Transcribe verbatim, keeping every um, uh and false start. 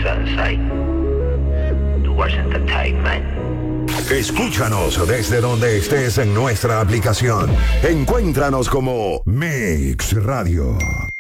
Sensei. Towards Entertainment. Escúchanos desde donde estés en nuestra aplicación. Encuéntranos como Mix Radio.